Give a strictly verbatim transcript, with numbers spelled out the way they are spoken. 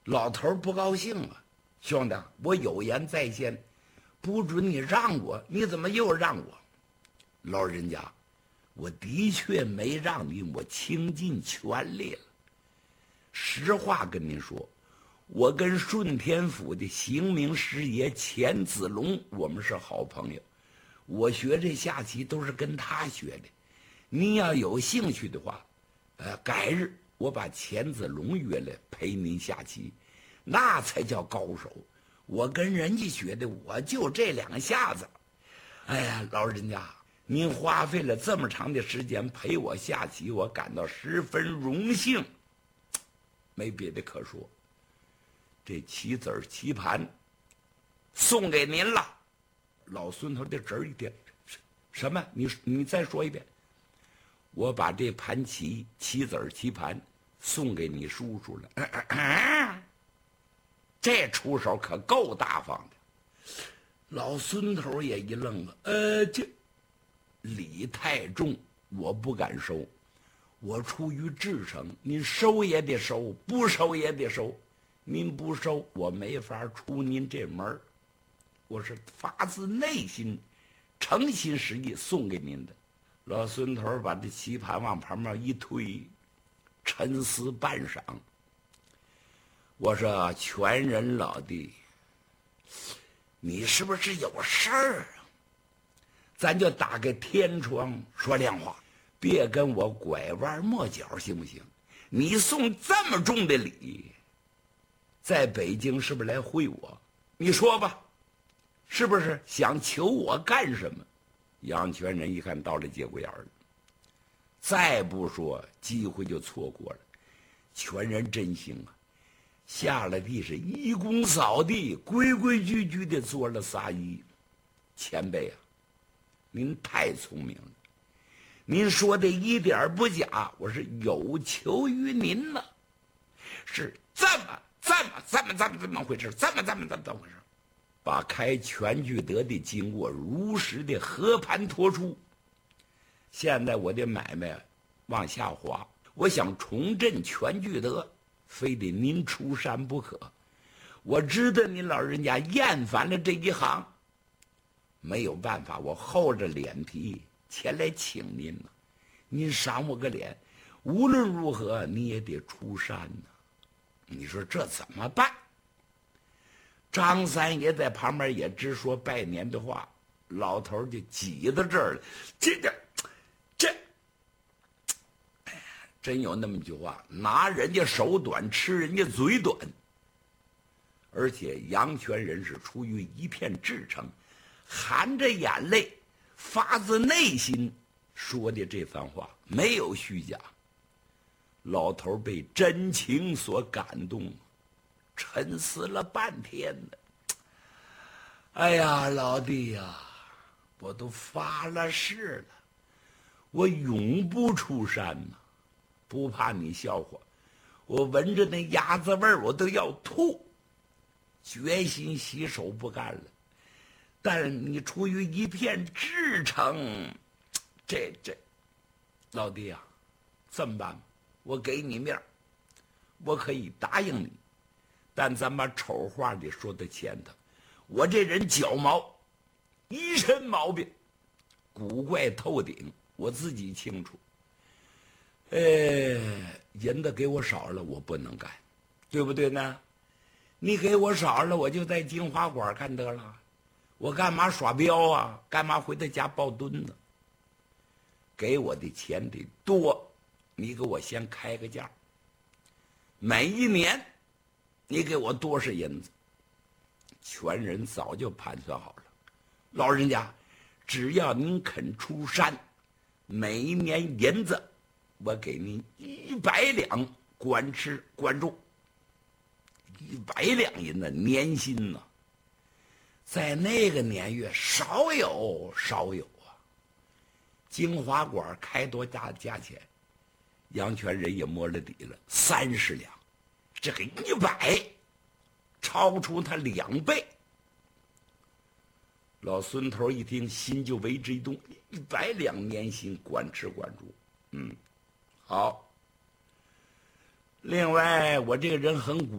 老头不高兴了，兄弟，我有言在先，不准你让我，你怎么又让我？老人家，我的确没让你，我倾尽全力了。实话跟您说，我跟顺天府的刑名师爷钱子龙，我们是好朋友。我学这下棋都是跟他学的。您要有兴趣的话，呃，改日我把钱子龙约来陪您下棋，那才叫高手。我跟人家学的，我就这两下子。哎呀，老人家，您花费了这么长的时间陪我下棋，我感到十分荣幸。没别的可说，这棋子儿棋盘送给您了。老孙头的侄儿一听，什么？你你再说一遍。我把这盘棋棋子儿棋盘送给你叔叔了。啊啊啊、这出手可够大方的。老孙头也一愣啊，呃，这礼太重，我不敢收。我出于至诚，您收也得收，不收也得收。您不收，我没法出您这门。我是发自内心、诚心实意送给您的。老孙头把这棋盘往旁边一推，沉思半晌。我说：“全人老弟，你是不是有事儿啊？咱就打开天窗说亮话。”别跟我拐弯抹角，行不行？你送这么重的礼，在北京是不是来会我？你说吧，是不是想求我干什么？杨全仁一看到了节骨眼了，再不说机会就错过了。全人真行啊，下了地是一躬扫地，规规矩矩的做了仨揖。前辈啊，您太聪明了。您说的一点不假，我是有求于您了。是这么这么这么这么这么回事，这么这么这么这么回事。把开全聚德的经过如实的和盘托出。现在我的买卖往下滑，我想重振全聚德，非得您出山不可。我知道您老人家厌烦了这一行，没有办法，我厚着脸皮前来请您呢，您赏我个脸，无论如何你也得出山呢。你说这怎么办？张三爷在旁边也直说拜年的话，老头就挤到这儿了。这个，这，真有那么一句话：拿人家手短，吃人家嘴短。而且杨全人是出于一片至诚，含着眼泪，发自内心说的这番话，没有虚假。老头被真情所感动，沉思了半天呢。哎呀，老弟呀，我都发了誓了，我永不出山呐！不怕你笑话，我闻着那鸭子味儿，我都要吐，决心洗手不干了。但是你出于一片至诚，这这，老弟啊，这么办吧？我给你面，我可以答应你，但咱把丑话得说到前头。我这人脚毛，一身毛病，古怪透顶，我自己清楚。呃，银子给我少了，我不能干，对不对呢？你给我少了，我就在金华馆干得了。我干嘛耍镖啊？干嘛回他家抱墩呢？给我的钱得多，你给我先开个价。每一年，你给我多少银子？全人早就盘算好了。老人家，只要您肯出山，每一年银子，我给您一百两，管吃管住。一百两银子年薪呢、啊，在那个年月少有少有啊。金华馆开多大价钱？杨全人也摸了底了，三十两，这个一百，超出他两倍。老孙头一听，心就为之一动，一百两年薪，管吃管住，嗯，好。另外，我这个人很